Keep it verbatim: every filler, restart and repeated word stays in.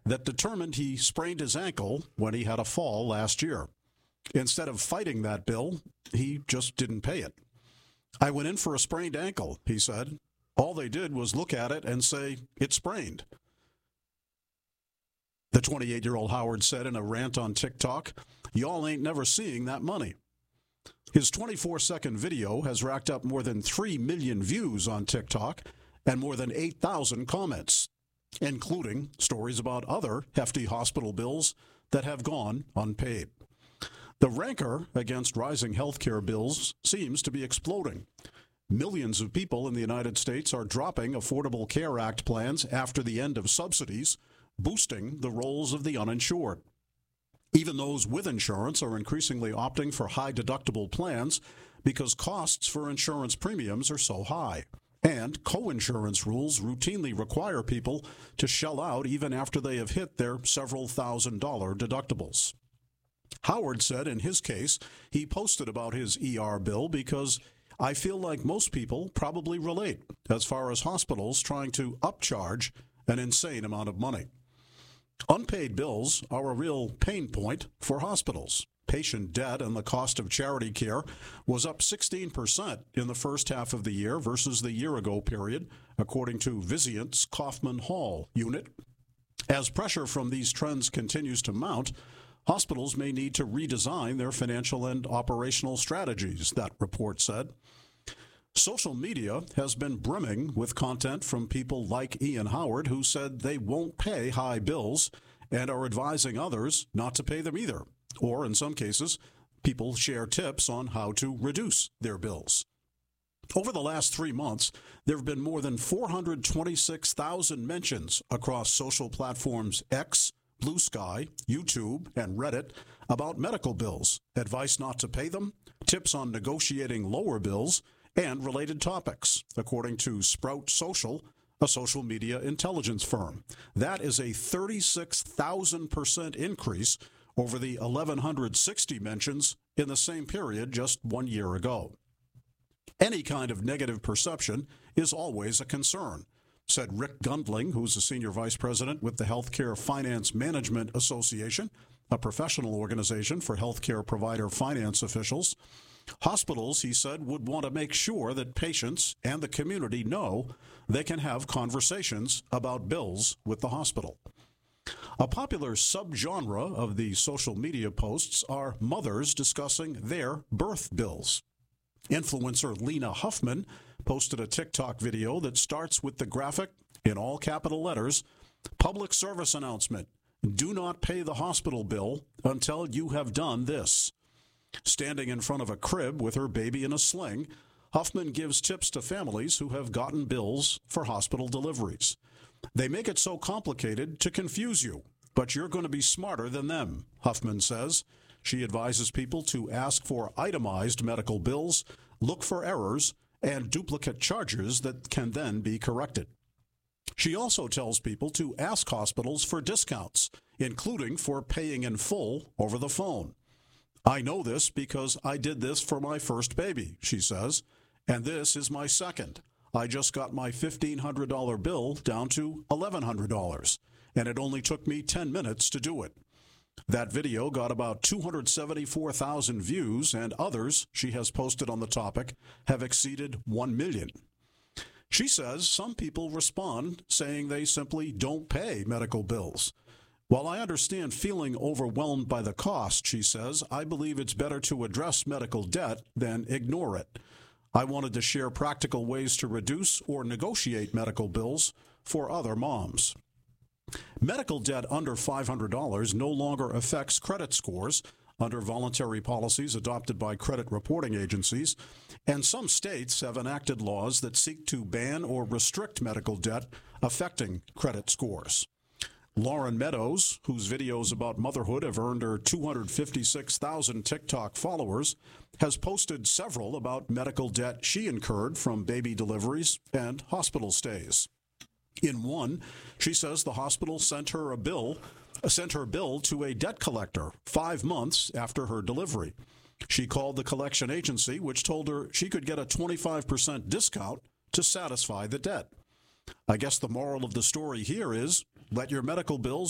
that determined he sprained his ankle when he had a fall last year. Instead of fighting that bill, he just didn't pay it. I went in for a sprained ankle, he said. All they did was look at it and say, it's sprained. The twenty-eight-year-old Howard said in a rant on TikTok, y'all ain't never seeing that money. His twenty-four second video has racked up more than three million views on TikTok and more than eight thousand comments, including stories about other hefty hospital bills that have gone unpaid. The rancor against rising health care bills seems to be exploding. Millions of people in the United States are dropping Affordable Care Act plans after the end of subsidies, boosting the rolls of the uninsured. Even those with insurance are increasingly opting for high-deductible plans because costs for insurance premiums are so high. And co-insurance rules routinely require people to shell out even after they have hit their several thousand dollar deductibles. Howard said in his case he posted about his E R bill because I feel like most people probably relate as far as hospitals trying to upcharge an insane amount of money. Unpaid bills are a real pain point for hospitals. Patient debt and the cost of charity care was up sixteen percent in the first half of the year versus the year-ago period, according to Vizient's Kaufman Hall unit. As pressure from these trends continues to mount, hospitals may need to redesign their financial and operational strategies, that report said. Social media has been brimming with content from people like Ian Howard, who said they won't pay high bills and are advising others not to pay them either. Or, in some cases, people share tips on how to reduce their bills. Over the last three months, there have been more than four hundred twenty-six thousand mentions across social platforms X, Blue Sky, YouTube, and Reddit about medical bills, advice not to pay them, tips on negotiating lower bills, and related topics, according to Sprout Social, a social media intelligence firm. That is a thirty-six thousand percent increase over the one thousand one hundred sixty mentions in the same period just one year ago. Any kind of negative perception is always a concern, said Rick Gundling, who's a senior vice president with the Healthcare Finance Management Association, a professional organization for healthcare provider finance officials. Hospitals, he said, would want to make sure that patients and the community know they can have conversations about bills with the hospital. A popular subgenre of the social media posts are mothers discussing their birth bills. Influencer Lena Huffman posted a TikTok video that starts with the graphic, in all capital letters, public service announcement, do not pay the hospital bill until you have done this. Standing in front of a crib with her baby in a sling, Huffman gives tips to families who have gotten bills for hospital deliveries. They make it so complicated to confuse you, but you're going to be smarter than them, Huffman says. She advises people to ask for itemized medical bills, look for errors, and duplicate charges that can then be corrected. She also tells people to ask hospitals for discounts, including for paying in full over the phone. I know this because I did this for my first baby, she says, and this is my second. I just got my fifteen hundred dollars bill down to eleven hundred dollars, and it only took me ten minutes to do it. That video got about two hundred seventy-four thousand views, and others she has posted on the topic have exceeded one million. She says some people respond saying they simply don't pay medical bills. While I understand feeling overwhelmed by the cost, she says, I believe it's better to address medical debt than ignore it. I wanted to share practical ways to reduce or negotiate medical bills for other moms. Medical debt under five hundred dollars no longer affects credit scores under voluntary policies adopted by credit reporting agencies, and some states have enacted laws that seek to ban or restrict medical debt affecting credit scores. Lauren Meadows, whose videos about motherhood have earned her two hundred fifty-six thousand TikTok followers, has posted several about medical debt she incurred from baby deliveries and hospital stays. In one, she says the hospital sent her a bill, sent her bill to a debt collector five months after her delivery. She called the collection agency, which told her she could get a twenty-five percent discount to satisfy the debt. I guess the moral of the story here is let your medical bills